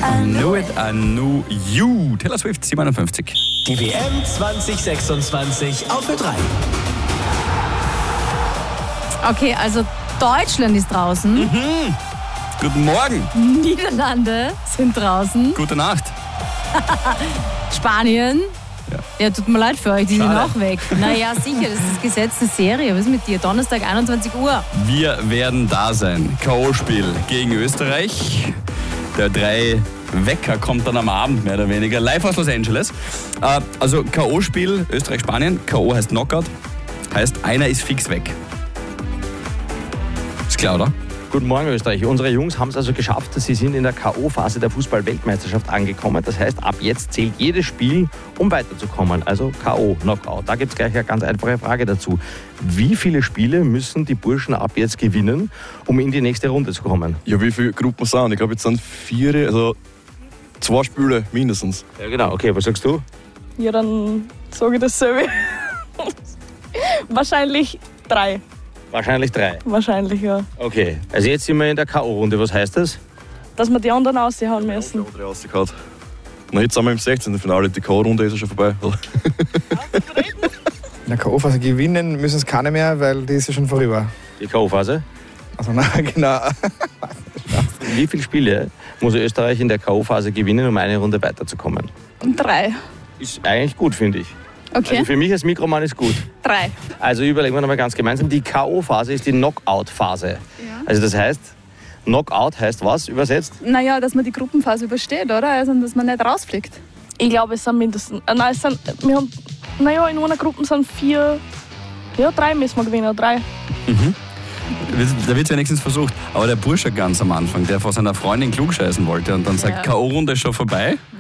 I knew you. Taylor Swift, 57. Die WM 2026 auf Ö3. Okay, also Deutschland ist draußen. Guten Morgen. Niederlande sind draußen. Gute Nacht. Spanien. Ja, tut mir leid für euch, die sind Schade. auch weg. Naja, sicher, das ist das Gesetz der Serie. Was ist mit dir? Donnerstag, 21 Uhr. Wir werden da sein. K.O.-Spiel gegen Österreich. Der 3-Wecker kommt dann am Abend, mehr oder weniger. Live aus Los Angeles. Also K.O.-Spiel Österreich-Spanien. K.O. heißt Knockout. Heißt, einer ist fix weg. Ist klar, oder? Guten Morgen, Österreich. Unsere Jungs haben es also geschafft. Sie sind in der K.O.-Phase der Fußball-Weltmeisterschaft angekommen. Das heißt, ab jetzt zählt jedes Spiel, um weiterzukommen. Also K.O., Knockout. Da gibt es gleich eine ganz einfache Frage dazu. Wie viele Spiele müssen die Burschen ab jetzt gewinnen, um in die nächste Runde zu kommen? Ja, wie viele Gruppen sind? Ich glaube, jetzt sind 4, also 2 Spiele mindestens. Ja, genau. Okay, was sagst du? Ja, dann sage ich dasselbe. Wahrscheinlich 3. Wahrscheinlich 3. Wahrscheinlich, ja. Okay, also jetzt sind wir in der K.O.-Runde. Was heißt das? Dass wir die anderen raushauen müssen. Der andere rausgehauen. Na, jetzt sind wir im 16. Finale. Die K.O.-Runde ist ja schon vorbei. In der K.O.-Phase gewinnen müssen es keine mehr, weil die ist ja schon vorüber. Die K.O.-Phase? Also, na, genau. Wie viele Spiele muss Österreich in der K.O.-Phase gewinnen, um eine Runde weiterzukommen? 3. Ist eigentlich gut, finde ich. Okay. Also für mich als Mikromann ist gut. 3. Also überlegen wir nochmal ganz gemeinsam. Die K.O.-Phase ist die Knockout-Phase. Ja. Also das heißt, Knockout heißt was übersetzt? Naja, dass man die Gruppenphase übersteht, oder? Also, dass man nicht rausfliegt. Ich glaube, es sind mindestens. Nein, es sind. Wir haben. Naja, in einer Gruppe sind 4. Ja, 3 müssen wir gewinnen. 3. Da wird es wenigstens versucht. Aber der Bursche ganz am Anfang, der vor seiner Freundin klugscheißen wollte und dann sagt, K.O.-Runde ist schon vorbei.